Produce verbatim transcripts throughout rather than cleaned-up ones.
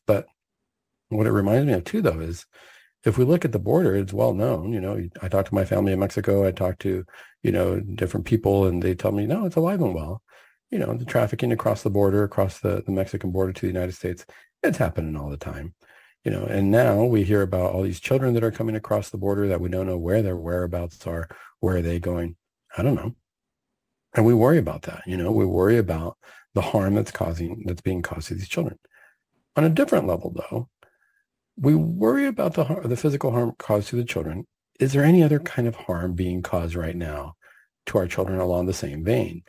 But what it reminds me of too, though, is if we look at the border, it's well known. You know, I talked to my family in Mexico. I talked to, you know, different people, and they tell me, no, it's alive and well. You know, the trafficking across the border, across the, the Mexican border to the United States, it's happening all the time. You know, and now we hear about all these children that are coming across the border that we don't know where their whereabouts are. Where are they going? I don't know. And we worry about that. You know, we worry about the harm that's causing, that's being caused to these children. On a different level, though, we worry about the the physical harm caused to the children. Is there any other kind of harm being caused right now to our children along the same vein?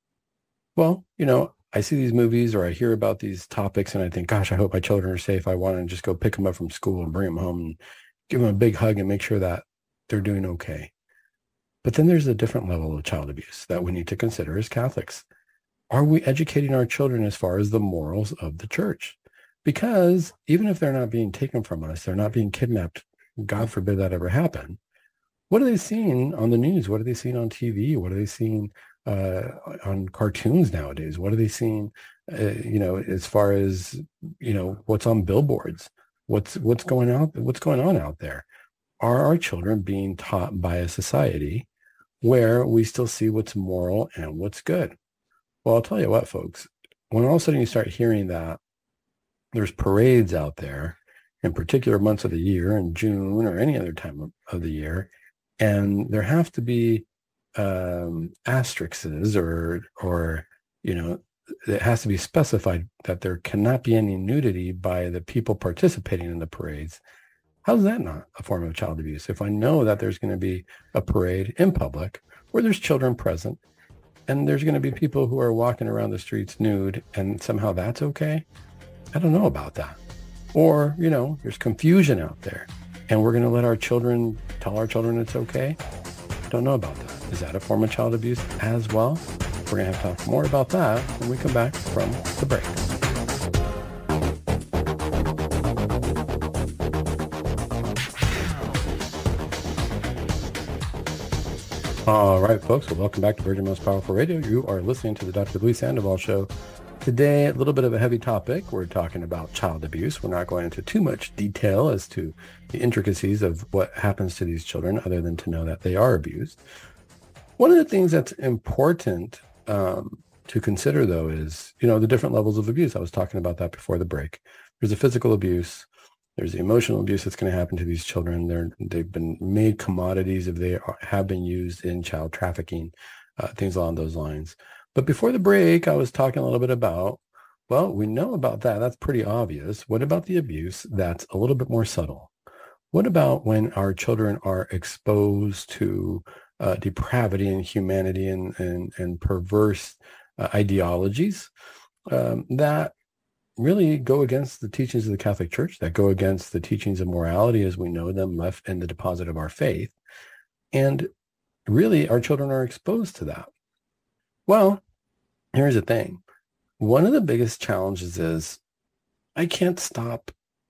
Well, you know, I see these movies or I hear about these topics and I think, gosh, I hope my children are safe. I want to just go pick them up from school and bring them home and give them a big hug and make sure that they're doing okay. But then there's a different level of child abuse that we need to consider as Catholics. Are we educating our children as far as the morals of the church? Because even if they're not being taken from us, they're not being kidnapped, God forbid that ever happen. What are they seeing on the news? What are they seeing on T V? What are they seeing uh, on cartoons nowadays? What are they seeing, uh, you know, as far as, you know, what's on billboards? What's what's going out? What's going on out there? Are our children being taught by a society where we still see what's moral and what's good? Well, I'll tell you what, folks, when all of a sudden you start hearing that there's parades out there in particular months of the year, in June or any other time of, of the year, and there have to be um, asterisks or, or, you know, it has to be specified that there cannot be any nudity by the people participating in the parades. How's that not a form of child abuse? If I know that there's going to be a parade in public where there's children present and there's going to be people who are walking around the streets nude and somehow that's okay, I don't know about that. Or, you know, there's confusion out there and we're going to let our children tell our children it's okay. Don't know about that. Is that a form of child abuse as well? We're going to have to talk more about that when we come back from the break. All right, folks. Well, welcome back to Virgin Most Powerful Radio. You are listening to the Doctor Luis Sandoval Show. Today, a little bit of a heavy topic. We're talking about child abuse. We're not going into too much detail as to the intricacies of what happens to these children other than to know that they are abused. One of the things that's important um, to consider, though, is, you know, the different levels of abuse. I was talking about that before the break. There's a physical abuse. There's the emotional abuse that's going to happen to these children. They're, they've been made commodities if they are, have been used in child trafficking, uh, things along those lines. But before the break, I was talking a little bit about, well, we know about that. That's pretty obvious. What about the abuse that's a little bit more subtle? What about when our children are exposed to uh, depravity and humanity and, and, and perverse uh, ideologies um, that really go against the teachings of the Catholic Church, that go against the teachings of morality as we know them left in the deposit of our faith. And really, our children are exposed to that. Well, here's the thing. One of the biggest challenges is I can't stop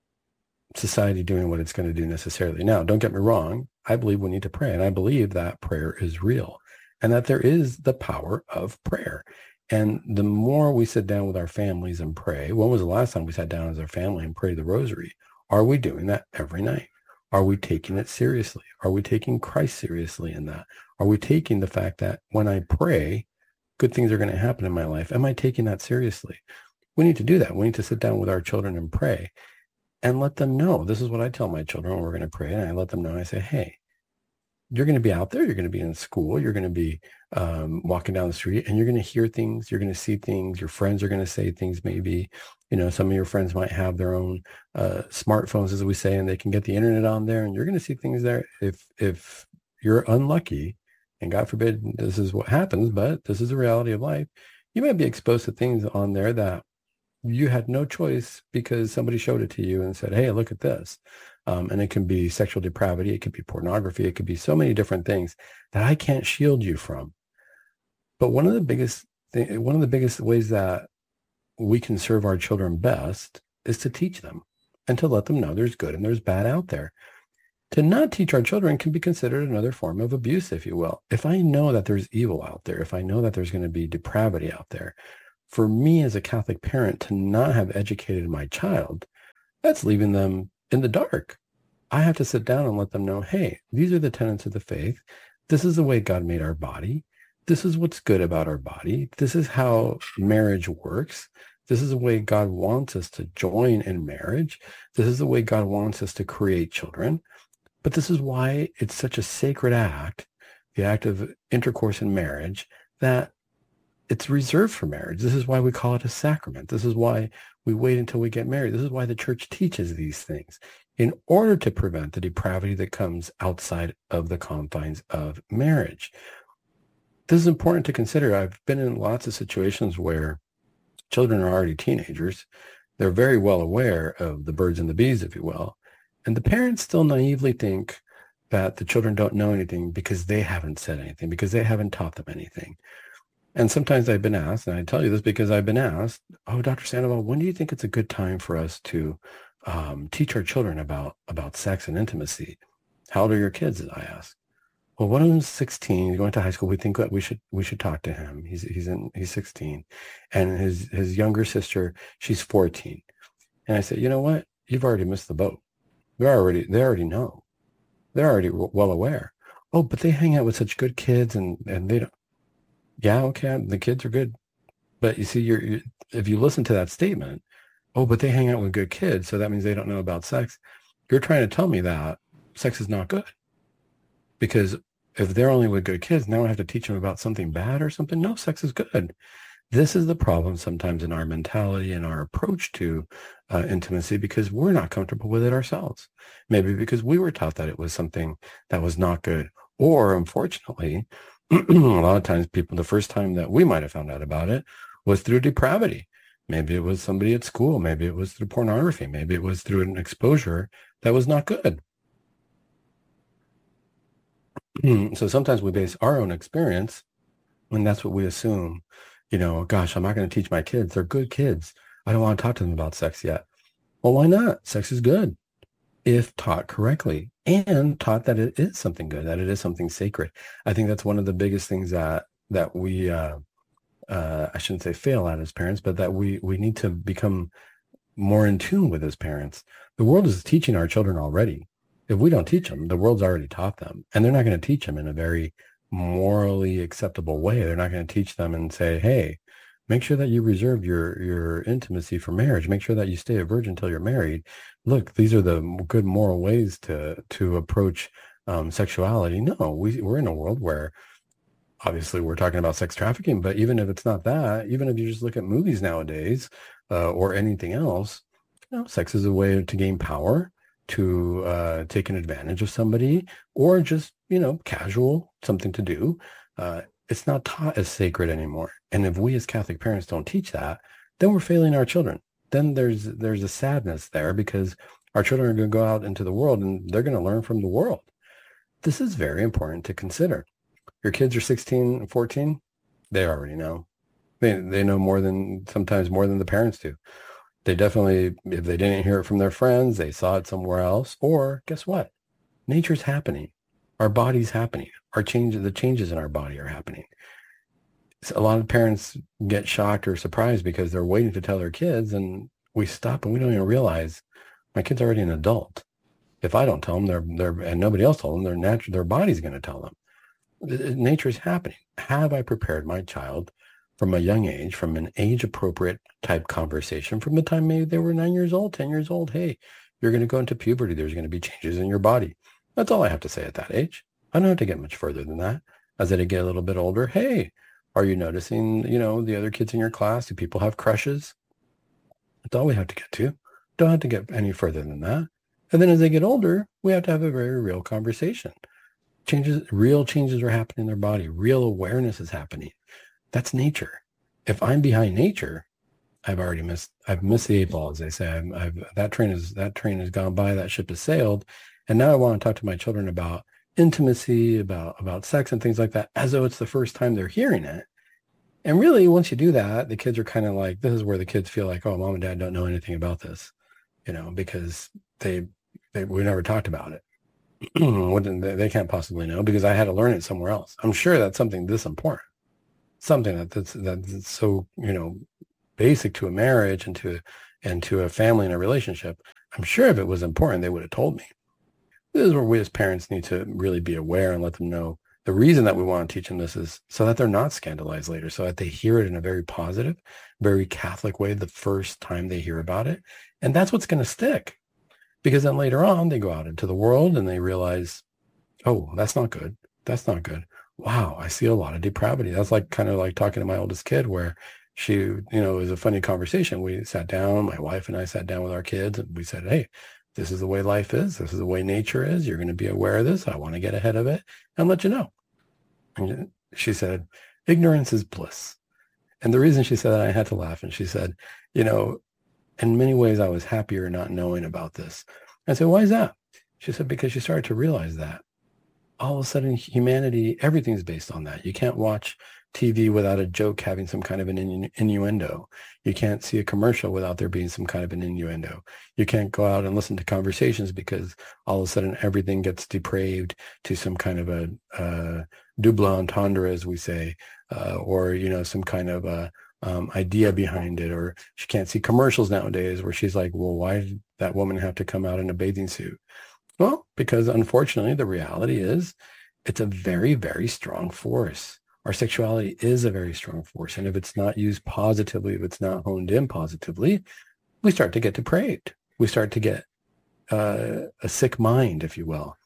society doing what it's going to do necessarily. Now, don't get me wrong. I believe we need to pray, and I believe that prayer is real and that there is the power of prayer. And the more we sit down with our families and pray, when was the last time we sat down as our family and prayed the rosary? Are we doing that every night? Are we taking it seriously? Are we taking Christ seriously in that? Are we taking the fact that when I pray, good things are going to happen in my life? Am I taking that seriously? We need to do that. We need to sit down with our children and pray and let them know. This is what I tell my children when we're going to pray. And I let them know, and I say, hey, you're going to be out there. You're going to be in school. You're going to be um, walking down the street, and you're going to hear things. You're going to see things. Your friends are going to say things. Maybe, you know, some of your friends might have their own uh, smartphones, as we say, and they can get the internet on there. And you're going to see things there. If if you're unlucky, and God forbid this is what happens, but this is the reality of life, you might be exposed to things on there that you had no choice because somebody showed it to you and said, hey, look at this. Um, and it can be sexual depravity. It could be pornography. It could be so many different things that I can't shield you from. But one of the biggest th- one of the biggest ways that we can serve our children best is to teach them and to let them know there's good and there's bad out there. To not teach our children can be considered another form of abuse, if you will. If I know that there's evil out there, if I know that there's going to be depravity out there, for me as a Catholic parent to not have educated my child that's leaving them in the dark. I have to sit down and let them know, hey, these are the tenets of the faith. This is the way God made our body. This is what's good about our body. This is how marriage works. This is the way God wants us to join in marriage. This is the way God wants us to create children. But this is why it's such a sacred act, the act of intercourse in marriage, that it's reserved for marriage. This is why we call it a sacrament. This is why we wait until we get married. This is why the church teaches these things, in order to prevent the depravity that comes outside of the confines of marriage. This is important to consider. I've been in lots of situations where children are already teenagers. They're very well aware of the birds and the bees, if you will. And the parents still naively think that the children don't know anything because they haven't said anything, because they haven't taught them anything. And sometimes I've been asked, and I tell you this because I've been asked, oh, Doctor Sandoval, when do you think it's a good time for us to um, teach our children about, about sex and intimacy? How old are your kids? I ask. Well, one of them's sixteen. He's going to high school. We think that we should we should talk to him. He's he's in he's sixteen, and his his younger sister, she's fourteen. And I said, you know what? You've already missed the boat. They're already they already know. They're already well aware. Oh, but they hang out with such good kids, and and they don't. Yeah, okay, the kids are good, but you see, you're, you're if you listen to that statement, oh, but they hang out with good kids, so that means they don't know about sex. You're trying to tell me that sex is not good. Because if they're only with good kids, now I have to teach them about something bad or something. No, sex is good. This is the problem sometimes in our mentality and our approach to uh, intimacy, because we're not comfortable with it ourselves. Maybe because we were taught that it was something that was not good. Or unfortunately, a lot of times people, the first time that we might have found out about it was through depravity. Maybe it was somebody at school. Maybe it was through pornography. Maybe it was through an exposure that was not good. So sometimes we base our own experience, and that's what we assume. You know, gosh, I'm not going to teach my kids. They're good kids. I don't want to talk to them about sex yet. Well, why not? Sex is good if taught correctly and taught that it is something good, that it is something sacred. I think that's one of the biggest things that that we, uh, uh, I shouldn't say fail at as parents, but that we we need to become more in tune with as parents. The world is teaching our children already. If we don't teach them, the world's already taught them, and they're not going to teach them in a very morally acceptable way. They're not going to teach them and say, hey, make sure that you reserve your, your intimacy for marriage. Make sure that you stay a virgin until you're married. Look, these are the good moral ways to, to approach um, sexuality. No, we, we're in a world where obviously we're talking about sex trafficking, but even if it's not that, even if you just look at movies nowadays uh, or anything else, you know, sex is a way to gain power, to uh, take an advantage of somebody, or just, you know, casual, something to do. Uh, it's not taught as sacred anymore. And if we as Catholic parents don't teach that, then we're failing our children. Then there's there's a sadness there, because our children are going to go out into the world and they're going to learn from the world. This is very important to consider. Your kids are sixteen and fourteen. They already know. They, they know more than, sometimes more than the parents do. They definitely, if they didn't hear it from their friends, they saw it somewhere else. Or guess what? Nature's happening. Our body's happening. Our changes, the changes in our body are happening. So a lot of parents get shocked or surprised because they're waiting to tell their kids, and we stop and we don't even realize my kid's already an adult. If I don't tell them, they're they're and nobody else told them, their natural their body's going to tell them. Nature's happening. Have I prepared my child from a young age, from an age-appropriate type conversation, from the time maybe they were nine years old, ten years old? Hey, you're going to go into puberty. There's going to be changes in your body. That's all I have to say at that age. I don't have to get much further than that. As they get a little bit older, hey, are you noticing, you know, the other kids in your class? Do people have crushes? That's all we have to get to. Don't have to get any further than that. And then as they get older, we have to have a very real conversation. Changes, real changes are happening in their body. Real awareness is happening. That's nature. If I'm behind nature, I've already missed, I've missed the eight ball, as they say. I've, I've, that train is, that train has gone by, that ship has sailed. And now I want to talk to my children about intimacy, about, about sex and things like that, as though it's the first time they're hearing it. And really, once you do that, the kids are kind of like, this is where the kids feel like, oh, mom and dad don't know anything about this, you know, because they, they we never talked about it. They can't possibly know because I had to learn it somewhere else. I'm sure that's something this important. Something that, that's that's so, you know, basic to a marriage and to and to a family and a relationship, I'm sure if it was important, they would have told me. This is where we as parents need to really be aware and let them know the reason that we want to teach them this is so that they're not scandalized later, so that they hear it in a very positive, very Catholic way the first time they hear about it. And that's what's going to stick. Because then later on, they go out into the world and they realize, oh, that's not good. That's not good. Wow, I see a lot of depravity. That's like kind of like talking to my oldest kid where she, you know, it was a funny conversation. We sat down, my wife and I sat down with our kids and we said, hey, this is the way life is. This is the way nature is. You're going to be aware of this. I want to get ahead of it and let you know. And she said, ignorance is bliss. And the reason she said that, I had to laugh. And she said, you know, in many ways, I was happier not knowing about this. I said, why is that? She said, because she started to realize that all of a sudden humanity, everything's based on that. You can't watch T V without a joke having some kind of an innu- innuendo. You can't see a commercial without there being some kind of an innuendo. You can't go out and listen to conversations because all of a sudden everything gets depraved to some kind of a uh, double entendre, as we say, uh, or, you know, some kind of a um, idea behind it. Or she can't see commercials nowadays where she's like, well, why did that woman have to come out in a bathing suit? Well, because unfortunately, the reality is it's a very, very strong force. Our sexuality is a very strong force. And if it's not used positively, if it's not honed in positively, we start to get depraved. We start to get uh, a sick mind, if you will.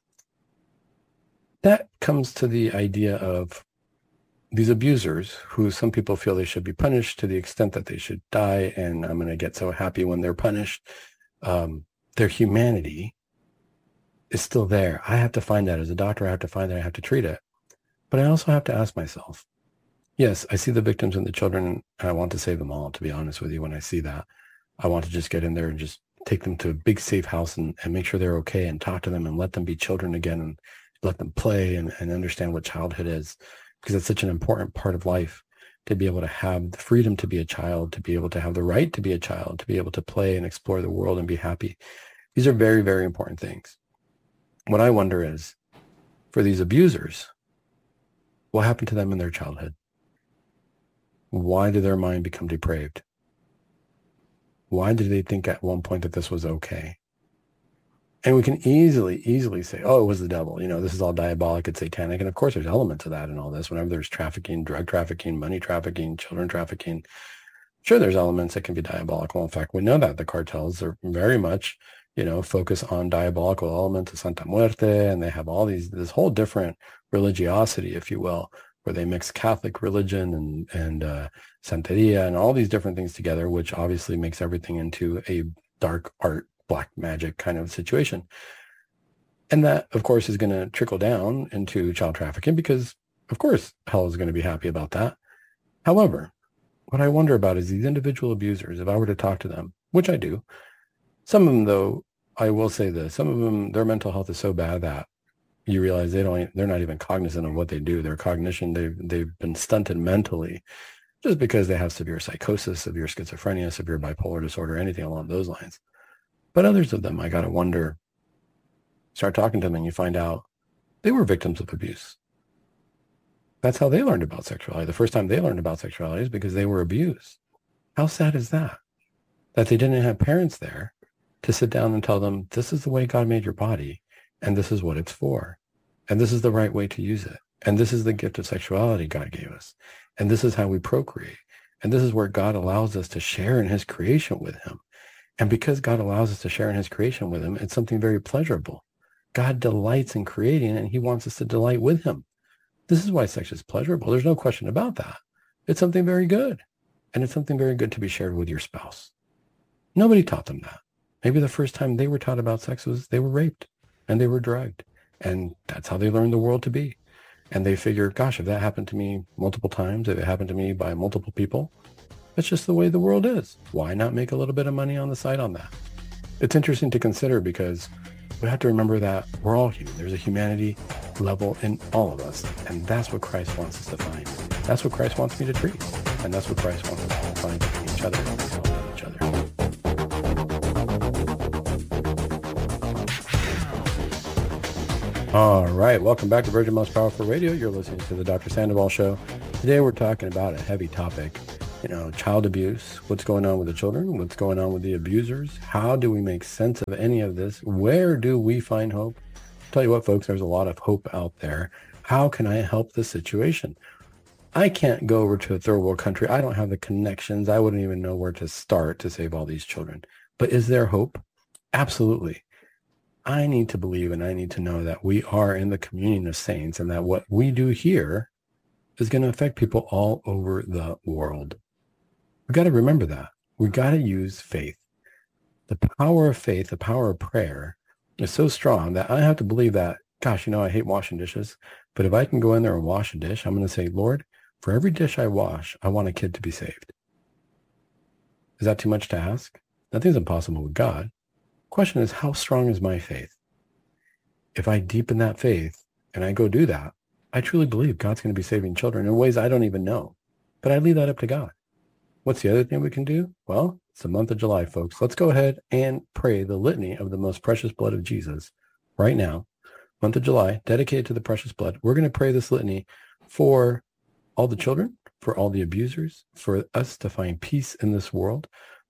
That comes to the idea of these abusers who some people feel they should be punished to the extent that they should die. And I'm going to get so happy when they're punished. Um, their humanity is still there. I have to find that as a doctor. I have to find that. I have to treat it. But I also have to ask myself, yes, I see the victims and the children, and I want to save them all, to be honest with you. When I see that, I want to just get in there and just take them to a big safe house and, and make sure they're okay and talk to them and let them be children again and let them play and, and understand what childhood is, because it's such an important part of life to be able to have the freedom to be a child, to be able to have the right to be a child, to be able to play and explore the world and be happy. These are very, very important things. What I wonder is, for these abusers, what happened to them in their childhood? Why did their mind become depraved? Why did they think at one point that this was okay? And we can easily, easily say, oh, it was the devil. You know, this is all diabolic, it's satanic. And of course, there's elements of that in all this. Whenever there's trafficking, drug trafficking, money trafficking, children trafficking, sure, there's elements that can be diabolical. In fact, we know that the cartels are very much, you know, focus on diabolical elements of Santa Muerte, and they have all these, this whole different religiosity, if you will, where they mix Catholic religion and, and uh, Santeria and all these different things together, which obviously makes everything into a dark art, black magic kind of situation. And that, of course, is going to trickle down into child trafficking because, of course, hell is going to be happy about that. However, what I wonder about is these individual abusers, if I were to talk to them, which I do, some of them, though, I will say this, some of them, their mental health is so bad that you realize they don't, they're not even cognizant of what they do. Their cognition, they've, they've been stunted mentally just because they have severe psychosis, severe schizophrenia, severe bipolar disorder, anything along those lines. But others of them, I got to wonder, start talking to them and you find out they were victims of abuse. That's how they learned about sexuality. The first time they learned about sexuality is because they were abused. How sad is that? That they didn't have parents there to sit down and tell them, this is the way God made your body, and this is what it's for. And this is the right way to use it. And this is the gift of sexuality God gave us. And this is how we procreate. And this is where God allows us to share in his creation with him. And because God allows us to share in his creation with him, it's something very pleasurable. God delights in creating, and he wants us to delight with him. This is why sex is pleasurable. There's no question about that. It's something very good. And it's something very good to be shared with your spouse. Nobody taught them that. Maybe the first time they were taught about sex was they were raped and they were drugged. And that's how they learned the world to be. And they figure, gosh, if that happened to me multiple times, if it happened to me by multiple people, that's just the way the world is. Why not make a little bit of money on the side on that? It's interesting to consider because we have to remember that we're all human. There's a humanity level in all of us. And that's what Christ wants us to find. That's what Christ wants me to treat. And that's what Christ wants us to find between each other and love each other. All right. Welcome back to Virgin Most Powerful Radio. You're listening to the Doctor Sandoval Show. Today we're talking about a heavy topic. you know, child abuse, what's going on with the children, what's going on with the abusers. How do we make sense of any of this? Where do we find hope? Tell you what, folks, there's a lot of hope out there. How can I help the situation? I can't go over to a third world country. I don't have the connections. I wouldn't even know where to start to save all these children. But is there hope? Absolutely. I need to believe and I need to know that we are in the communion of saints and that what we do here is going to affect people all over the world. We got to remember that. We got to use faith. The power of faith, the power of prayer is so strong that I have to believe that, gosh, you know, I hate washing dishes, but if I can go in there and wash a dish, I'm going to say, Lord, for every dish I wash, I want a kid to be saved. Is that too much to ask? Nothing's impossible with God. Question is, how strong is my faith? If I deepen that faith and I go do that, I truly believe God's going to be saving children in ways I don't even know. But I leave that up to God. What's the other thing we can do? Well, it's the month of July, folks. Let's go ahead and pray the litany of the most precious blood of Jesus right now. Month of July, dedicated to the precious blood. We're going to pray this litany for all the children, for all the abusers, for us to find peace in this world,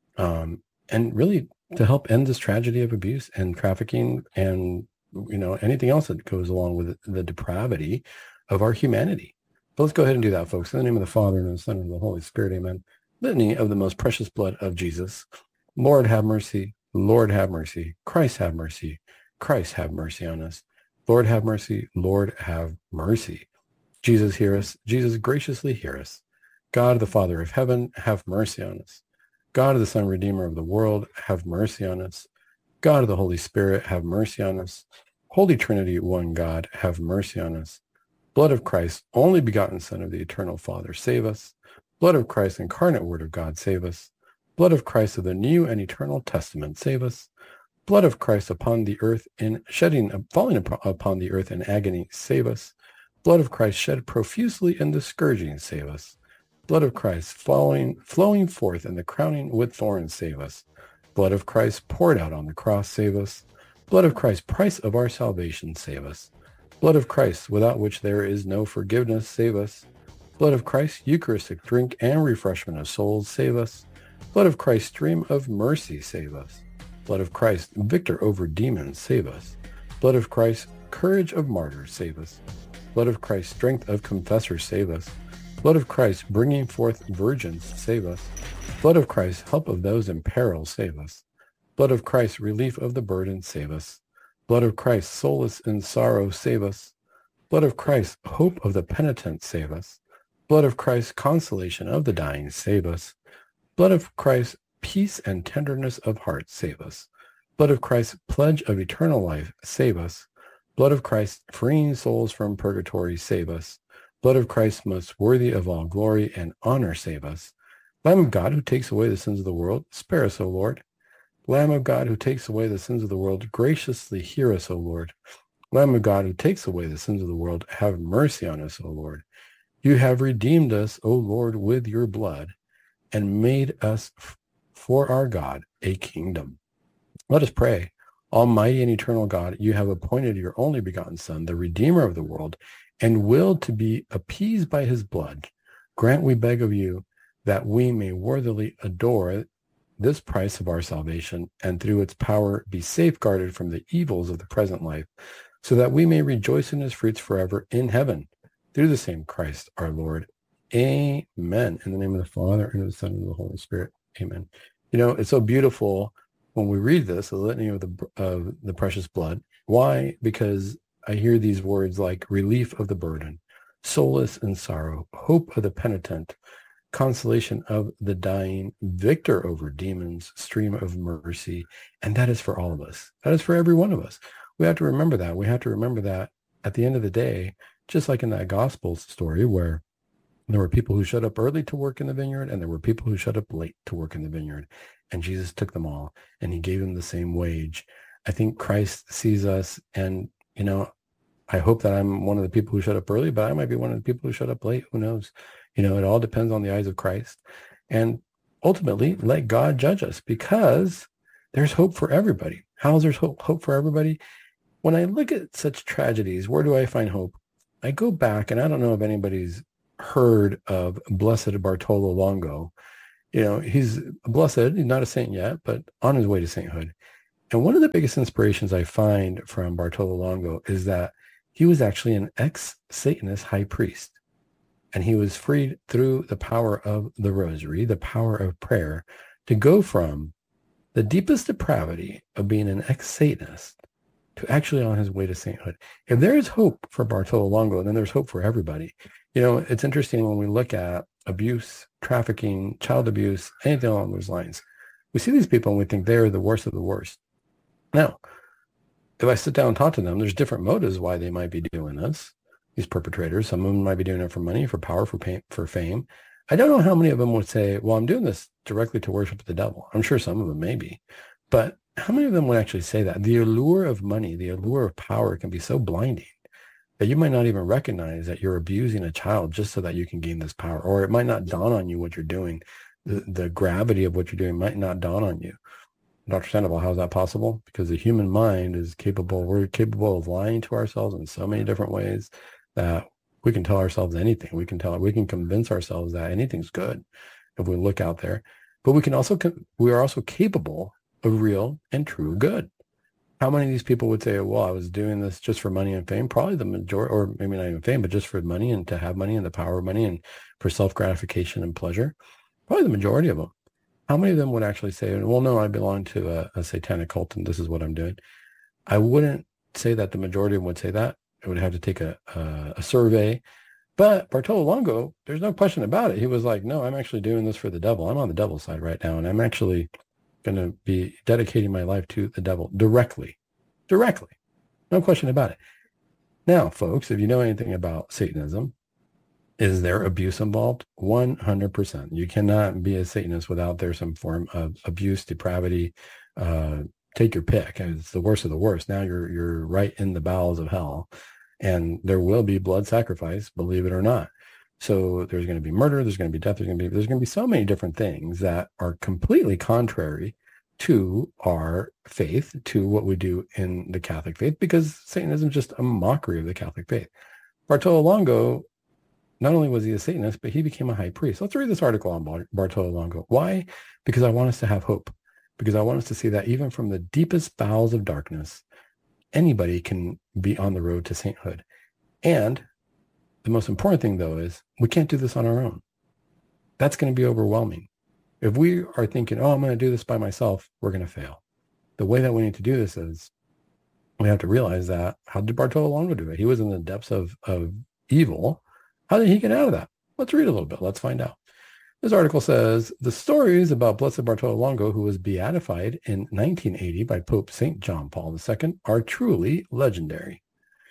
um, and really to help end this tragedy of abuse and trafficking and, you know, anything else that goes along with the depravity of our humanity. But let's go ahead and do that, folks. In the name of the Father, and of the Son, and of the Holy Spirit, amen. Litany of the most precious blood of Jesus. Lord, have mercy. Lord, have mercy. Christ, have mercy. Christ, have mercy on us. Lord, have mercy. Lord, have mercy. Jesus, hear us. Jesus, graciously hear us. God, the Father of heaven, have mercy on us. God, the Son, Redeemer of the world, have mercy on us. God of the Holy Spirit, have mercy on us. Holy Trinity, one God, have mercy on us. Blood of Christ, only begotten Son of the eternal Father, save us. Blood of Christ, incarnate Word of God, save us. Blood of Christ of the New and Eternal Testament, save us. Blood of Christ upon the earth in shedding, falling upon the earth in agony, save us. Blood of Christ shed profusely in the scourging, save us. Blood of Christ flowing, flowing forth in the crowning with thorns, save us. Blood of Christ poured out on the cross, save us. Blood of Christ, price of our salvation, save us. Blood of Christ, without which there is no forgiveness, save us. Blood of Christ, Eucharistic drink and refreshment of souls, save us. Blood of Christ, stream of mercy, save us. Blood of Christ, victor over demons, save us. Blood of Christ, courage of martyrs, save us. Blood of Christ, strength of confessors, save us. Blood of Christ, bringing forth virgins, save us. Blood of Christ, help of those in peril, save us. Blood of Christ, relief of the burden, save us. Blood of Christ, solace in sorrow, save us. Blood of Christ, hope of the penitent, save us. Blood of Christ, consolation of the dying, save us. Blood of Christ, peace and tenderness of heart, save us. Blood of Christ, pledge of eternal life, save us. Blood of Christ, freeing souls from purgatory, save us. Blood of Christ, most worthy of all glory and honor, save us. Lamb of God, who takes away the sins of the world, spare us, O Lord. Lamb of God, who takes away the sins of the world, graciously hear us, O Lord. Lamb of God, who takes away the sins of the world, have mercy on us, O Lord. You have redeemed us, O Lord, with your blood, and made us f- for our God a kingdom. Let us pray. Almighty and eternal God, you have appointed your only begotten Son, the Redeemer of the world, and willed to be appeased by his blood. Grant, we beg of you, that we may worthily adore this price of our salvation, and through its power be safeguarded from the evils of the present life, so that we may rejoice in his fruits forever in heaven. Through the same Christ our Lord. Amen. In the name of the Father, and of the Son, and of the Holy Spirit. Amen. You know, it's so beautiful when we read this, the litany of the, of the precious blood. Why? Because I hear these words like relief of the burden, solace in sorrow, hope of the penitent, consolation of the dying, victor over demons, stream of mercy. And that is for all of us. That is for every one of us. We have to remember that. We have to remember that at the end of the day, just like in that gospel story where there were people who showed up early to work in the vineyard and there were people who showed up late to work in the vineyard. And Jesus took them all and he gave them the same wage. I think Christ sees us, and, you know, I hope that I'm one of the people who showed up early, but I might be one of the people who showed up late. Who knows? You know, it all depends on the eyes of Christ. And ultimately, let God judge us, because there's hope for everybody. How is there hope, hope for everybody? When I look at such tragedies, where do I find hope? I go back, and I don't know if anybody's heard of Blessed Bartolo Longo, you know, he's blessed. He's not a saint yet, but on his way to sainthood. And one of the biggest inspirations I find from Bartolo Longo is that he was actually an ex-Satanist high priest. And he was freed through the power of the rosary, the power of prayer, to go from the deepest depravity of being an ex-Satanist to actually on his way to sainthood. If there is hope for Bartolo Longo, then there's hope for everybody. You know, it's interesting when we look at abuse, trafficking, child abuse, anything along those lines. We see these people and we think they're the worst of the worst. Now, if I sit down and talk to them, there's different motives why they might be doing this. These perpetrators, some of them might be doing it for money, for power, for pain, for fame. I don't know how many of them would say, well, I'm doing this directly to worship the devil. I'm sure some of them may be. But how many of them would actually say that? The allure of money, the allure of power can be so blinding that you might not even recognize that you're abusing a child just so that you can gain this power. Or it might not dawn on you what you're doing. The, the gravity of what you're doing might not dawn on you. Doctor Sandoval, how is that possible? Because the human mind is capable, we're capable of lying to ourselves in so many different ways that we can tell ourselves anything. We can tell, we can convince ourselves that anything's good if we look out there. But we can also, we are also capable of real and true good. How many of these people would say, well, I was doing this just for money and fame? Probably the majority, or maybe not even fame, but just for money and to have money and the power of money and for self-gratification and pleasure. Probably the majority of them. How many of them would actually say, well, no, I belong to a, a satanic cult and this is what I'm doing? I wouldn't say that the majority of them would say that. I would have to take a, a, a survey. But Bartolo Longo, there's no question about it. He was like, no, I'm actually doing this for the devil. I'm on the devil's side right now. And I'm actually going to be dedicating my life to the devil directly. Directly. No question about it. Now, folks, if you know anything about Satanism, is there abuse involved? one hundred percent. You cannot be a Satanist without there's some form of abuse, depravity, uh, take your pick. It's the worst of the worst. Now you're you're right in the bowels of hell. And there will be blood sacrifice, believe it or not. So there's going to be murder, there's going to be death, there's going to be there's going to be so many different things that are completely contrary to our faith, to what we do in the Catholic faith, because Satanism is just a mockery of the Catholic faith. Bartolo Longo, not only was he a Satanist, but he became a high priest. Let's read this article on Bar- Bartolo Longo. Why? Because I want us to have hope. Because I want us to see that even from the deepest bowels of darkness, anybody can be on the road to sainthood. And the most important thing, though, is we can't do this on our own. That's going to be overwhelming. If we are thinking, oh, I'm going to do this by myself, we're going to fail. The way that we need to do this is we have to realize that, how did Bartolo Longo do it? He was in the depths of, of evil. How did he get out of that? Let's read a little bit. Let's find out. This article says, the stories about Blessed Bartolo Longo, who was beatified in nineteen eighty by Pope Saint John Paul the Second, are truly legendary.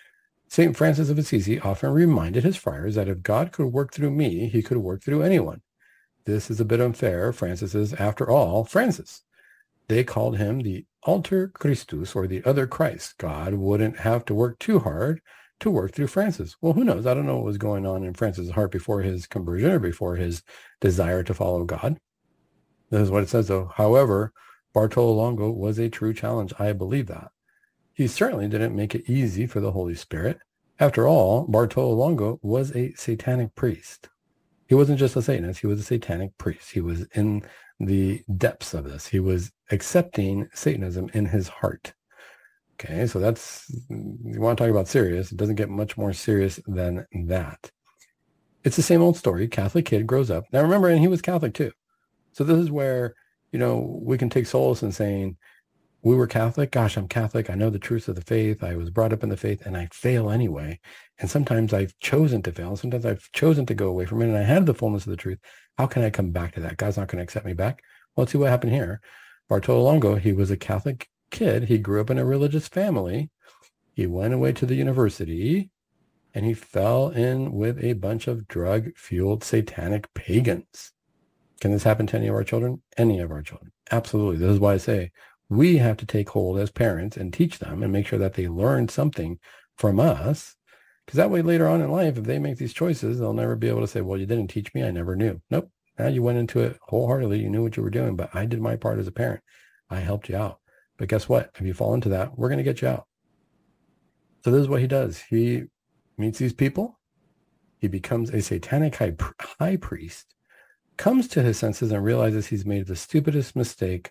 Saint Francis of Assisi often reminded his friars that if God could work through me, he could work through anyone. This is a bit unfair. Francis is, after all, Francis. They called him the Alter Christus, or the other Christ. God wouldn't have to work too hard to work through Francis. Well, who knows? I don't know what was going on in Francis' heart before his conversion or before his desire to follow God. This is what it says, though. However, Bartolo Longo was a true challenge. I believe that. He certainly didn't make it easy for the Holy Spirit. After all, Bartolo Longo was a satanic priest. He wasn't just a Satanist. He was a satanic priest. He was in the depths of this. He was accepting Satanism in his heart. Okay, so that's, you want to talk about serious. It doesn't get much more serious than that. It's the same old story. Catholic kid grows up. Now remember, and he was Catholic too. So this is where, you know, we can take solace in saying, we were Catholic. Gosh, I'm Catholic. I know the truths of the faith. I was brought up in the faith and I fail anyway. And sometimes I've chosen to fail. Sometimes I've chosen to go away from it and I have the fullness of the truth. How can I come back to that? God's not going to accept me back. Well, let's see what happened here. Bartolo Longo, he was a Catholic kid. He grew up in a religious family. He went away to the university and he fell in with a bunch of drug-fueled satanic pagans. Can this happen to any of our children? Any of our children. Absolutely. This is why I say we have to take hold as parents and teach them and make sure that they learn something from us. Because that way later on in life, if they make these choices, they'll never be able to say, well, you didn't teach me. I never knew. Nope. Now you went into it wholeheartedly. You knew what you were doing, but I did my part as a parent. I helped you out. But guess what? If you fall into that, we're going to get you out. So this is what he does. He meets these people. He becomes a satanic high, high priest, comes to his senses and realizes he's made the stupidest mistake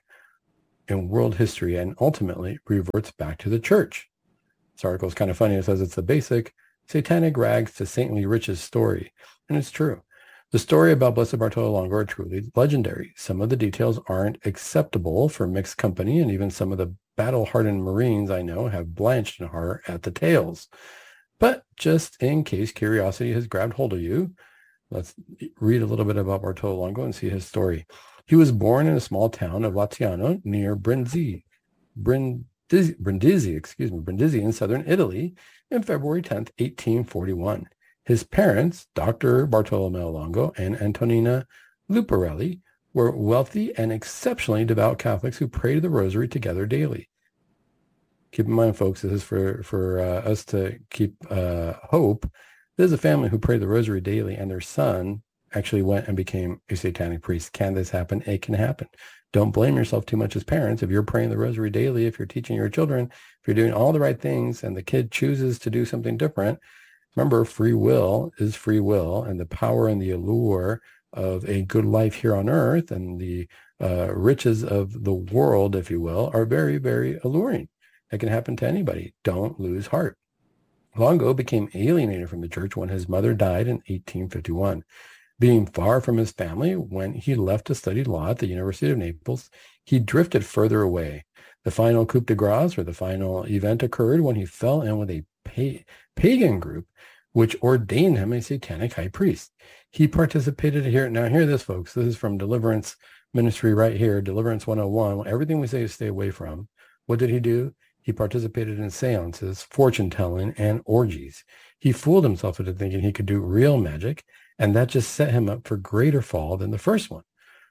in world history, and ultimately reverts back to the church. This article is kind of funny. It says it's a basic satanic rags to saintly riches story. And it's true. The story about Blessed Bartolo Longo are truly legendary. Some of the details aren't acceptable for mixed company, and even some of the battle-hardened Marines I know have blanched in horror at the tales. But just in case curiosity has grabbed hold of you, let's read a little bit about Bartolo Longo and see his story. He was born in a small town of Laziano near Brindisi, Brindisi, Brindisi, excuse me, Brindisi in southern Italy on February tenth, eighteen forty-one. His parents, Doctor Bartolomeo Longo and Antonina Luparelli, were wealthy and exceptionally devout Catholics who prayed the rosary together daily. Keep in mind, folks, this is for, for uh, us to keep uh, hope. This is a family who prayed the rosary daily, and their son actually went and became a satanic priest. Can this happen? It can happen. Don't blame yourself too much as parents. If you're praying the rosary daily, if you're teaching your children, if you're doing all the right things and the kid chooses to do something different, remember, free will is free will, and the power and the allure of a good life here on earth and the uh, riches of the world, if you will, are very, very alluring. That can happen to anybody. Don't lose heart. Longo became alienated from the church when his mother died in eighteen fifty-one. Being far from his family, when he left to study law at the University of Naples, he drifted further away. The final coup de grace, or the final event, occurred when he fell in with a pa- pagan group which ordained him a satanic high priest. He participated here. Now, hear this, folks. This is from Deliverance Ministry right here, Deliverance one oh one. Everything we say is stay away from. What did he do? He participated in seances, fortune-telling, and orgies. He fooled himself into thinking he could do real magic, and that just set him up for greater fall than the first one.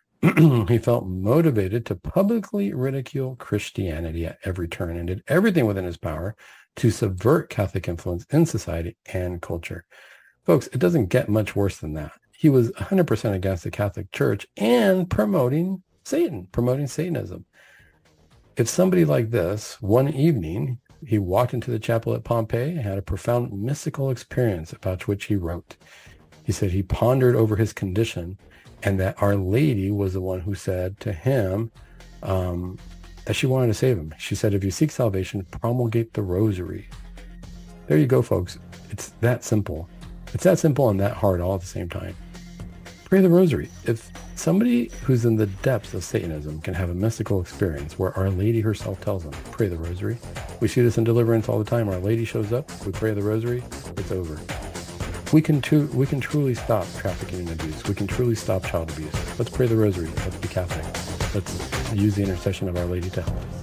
He felt motivated to publicly ridicule Christianity at every turn and did everything within his power to subvert Catholic influence in society and culture. Folks, it doesn't get much worse than that. He was one hundred percent against the Catholic Church and promoting Satan, promoting Satanism. If somebody like this, one evening, he walked into the chapel at Pompeii and had a profound mystical experience about which he wrote. He said he pondered over his condition and that Our Lady was the one who said to him um, that she wanted to save him. She said, if you seek salvation, promulgate the rosary. There you go, folks. It's that simple. It's that simple and that hard all at the same time. Pray the rosary. If somebody who's in the depths of Satanism can have a mystical experience where Our Lady herself tells them, pray the rosary. We see this in Deliverance all the time. Our Lady shows up, we pray the rosary, it's over. We can, too, we can truly stop trafficking and abuse. We can truly stop child abuse. Let's pray the rosary. Let's be Catholic. Let's use the intercession of Our Lady to help us.